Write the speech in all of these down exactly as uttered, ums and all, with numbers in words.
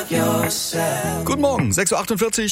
Guten Morgen, sechs Uhr achtundvierzig.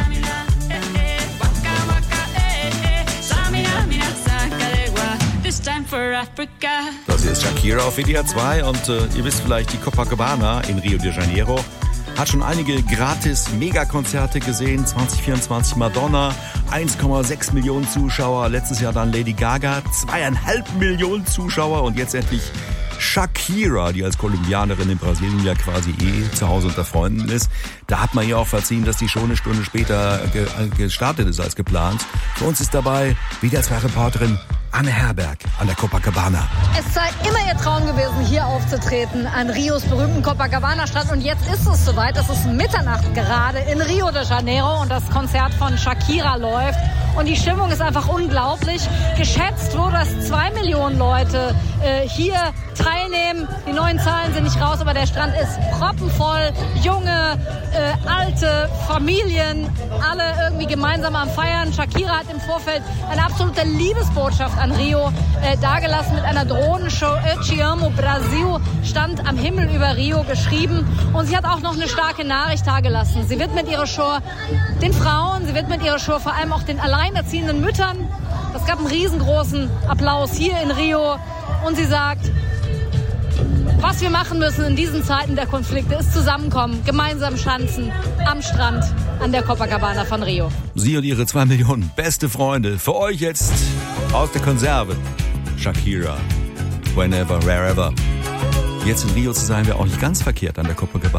Das hier ist Shakira auf W D R zwei und äh, ihr wisst vielleicht, die Copacabana in Rio de Janeiro hat schon einige gratis Megakonzerte gesehen. zwanzig vierundzwanzig Madonna, eins Komma sechs Millionen Zuschauer. Letztes Jahr dann Lady Gaga, zweieinhalb Millionen Zuschauer. Und jetzt endlich Shakira, die als Kolumbianerin in Brasilien ja quasi eh zu Hause unter Freunden ist. Da hat man ihr auch verziehen, dass die Show eine Stunde später ge- gestartet ist als geplant. Für uns ist dabei wieder zwei Reporterin Anne Herberg an der Copacabana. Es sei immer ihr Traum gewesen, hier aufzutreten an Rios berühmten Copacabana-Strand. Und jetzt ist es soweit. Es ist Mitternacht gerade in Rio de Janeiro und das Konzert von Shakira läuft. Und die Stimmung ist einfach unglaublich. Geschätzt wurde, dass zwei Millionen Leute äh, hier teilnehmen. Die neuen Zahlen sind nicht raus, aber der Strand ist proppenvoll. Junge, äh, alte, Familien, alle irgendwie gemeinsam am Feiern. Shakira hat im Vorfeld eine absolute Liebesbotschaft an Rio äh, dargelassen mit einer Drohnenshow. Eu te amo, Brasil stand am Himmel über Rio geschrieben. Und sie hat auch noch eine starke Nachricht dargelassen. Sie widmet ihre Show den Frauen, sie widmet ihre Show vor allem auch den alleinerziehenden Müttern. Es gab einen riesengroßen Applaus hier in Rio. Und sie sagt, was wir machen müssen in diesen Zeiten der Konflikte, ist zusammenkommen, gemeinsam schanzen am Strand an der Copacabana von Rio. Sie und ihre zwei Millionen beste Freunde. Für euch jetzt aus der Konserve. Shakira. Whenever, wherever. Jetzt in Rio zu sein, wäre auch nicht ganz verkehrt an der Copacabana.